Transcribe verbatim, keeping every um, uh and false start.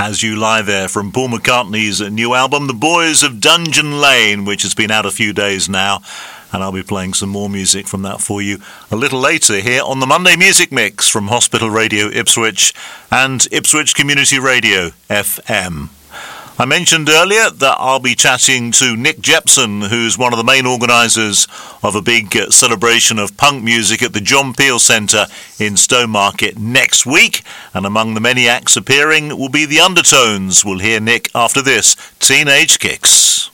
As You Lie There from Paul McCartney's new album, The Boys of Dungeon Lane, which has been out a few days now. And I'll be playing some more music from that for you a little later here on the Monday Music Mix from Hospital Radio Ipswich and Ipswich Community Radio F M. I mentioned earlier that I'll be chatting to Nick Jepson, who's one of the main organisers of a big uh, celebration of punk music at the John Peel Centre in Stowmarket next week. And among the many acts appearing will be the Undertones. We'll hear Nick after this, Teenage Kicks.